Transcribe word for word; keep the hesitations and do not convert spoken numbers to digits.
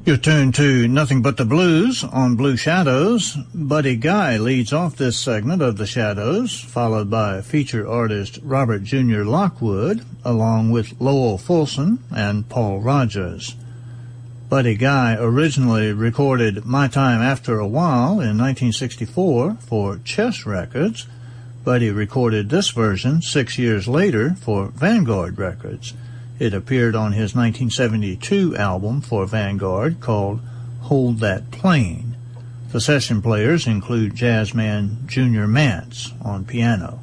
You're tuned to Nothing But the Blues on Blue Shadows. Buddy Guy leads off this segment of The Shadows, followed by feature artist Robert Junior Lockwood, along with Lowell Fulson and Paul Rogers. Buddy Guy originally recorded My Time After a While in nineteen sixty-four for Chess Records. Buddy recorded this version six years later for Vanguard Records. It appeared on his nineteen seventy-two album for Vanguard called Hold That Plane. The session players include jazzman Junior Mance on piano.